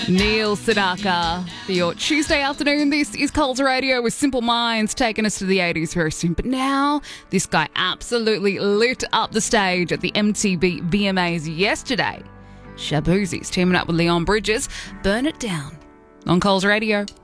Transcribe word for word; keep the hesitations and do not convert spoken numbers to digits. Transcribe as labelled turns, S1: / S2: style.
S1: Neil Sedaka for your Tuesday afternoon. This is Coles Radio with Simple Minds taking us to the eighties very soon. But now, this guy absolutely lit up the stage at the M T V V M As yesterday. Shaboozie's teaming up with Leon Bridges. Burn It Down on Coles Radio.